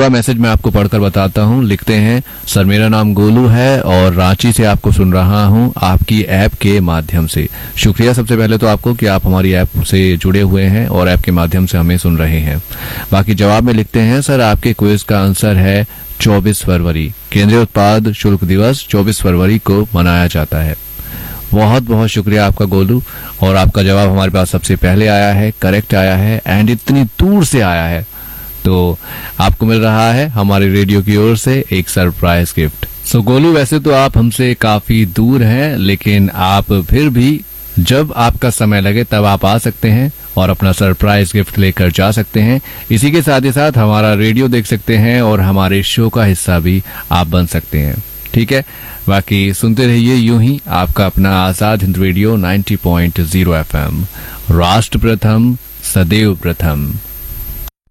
पूरा मैसेज मैं आपको पढ़कर बताता हूं। लिखते हैं, सर मेरा नाम गोलू है और रांची से आपको सुन रहा हूं आपकी ऐप के माध्यम से। शुक्रिया सबसे पहले तो आपको कि आप हमारी ऐप से जुड़े हुए हैं और ऐप के माध्यम से हमें सुन रहे हैं। बाकी जवाब में लिखते हैं, सर आपके क्विज का आंसर है 24 फरवरी। केंद्रीय उत्पाद शुल्क दिवस 24 फरवरी को मनाया जाता है। बहुत बहुत शुक्रिया आपका गोलू, और आपका जवाब हमारे पास सबसे पहले आया है, करेक्ट आया है एंड इतनी दूर से आया है, तो आपको मिल रहा है हमारे रेडियो की ओर से एक सरप्राइज गिफ्ट। सो गोलू, वैसे तो आप हमसे काफी दूर हैं, लेकिन आप फिर भी जब आपका समय लगे तब आप आ सकते हैं और अपना सरप्राइज गिफ्ट लेकर जा सकते हैं। इसी के साथ ही साथ हमारा रेडियो देख सकते हैं और हमारे शो का हिस्सा भी आप बन सकते हैं। ठीक है, बाकी सुनते रहिए यूं ही आपका अपना आजाद हिंद रेडियो 90.0 FM। राष्ट्र प्रथम, सदैव प्रथम।